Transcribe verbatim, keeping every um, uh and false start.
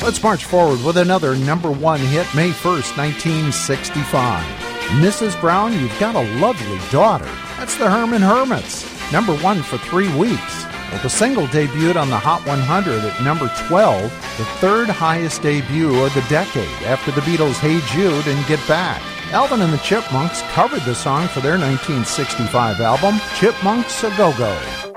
Let's march forward with another number one hit, May first, nineteen sixty-five. Missus Brown, You've Got a Lovely Daughter. That's the Herman Hermits. Number one for three weeks. Well, the single debuted on the Hot one hundred at number twelve, the third highest debut of the decade after the Beatles' Hey Jude and Get Back. Alvin and the Chipmunks covered the song for their nineteen sixty-five album, Chipmunks A Go-Go.